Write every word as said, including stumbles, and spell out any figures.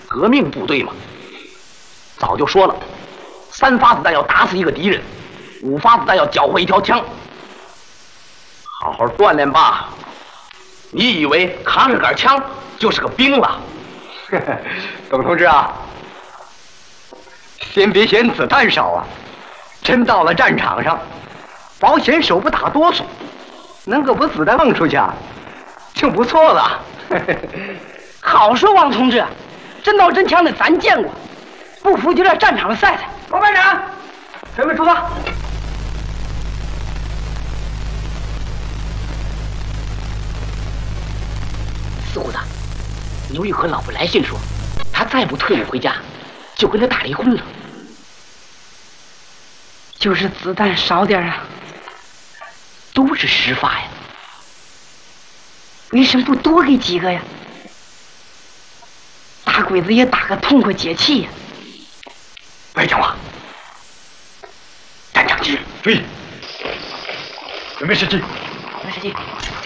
革命部队嘛，早就说了，三发子弹要打死一个敌人，五发子弹要缴获一条枪。好好锻炼吧。你以为扛着杆枪就是个兵了？ 董同志啊，先别嫌子弹少啊，真到了战场上，保险手不打哆嗦，能够把子弹放出去啊，就不错了。 好说，王同志，真刀真枪的咱见过，不服就在战场上赛赛。 王班长，准备出发。 四虎子，牛玉和老婆来信说，他再不退伍回家，就跟他打离婚了。就是子弹少点啊，都是实发呀，为什么不多给几个呀？打鬼子也打个痛快解气呀！ 白讲话，站长机，注意，准备射击， 准备射击。